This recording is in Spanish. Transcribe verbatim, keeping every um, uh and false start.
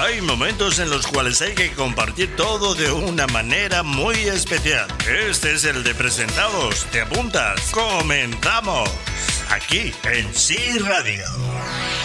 Hay momentos en los cuales hay que compartir todo de una manera muy especial. Este es el de Presentados. ¿Te apuntas? ¡Comenzamos! Aquí en Sí Radio.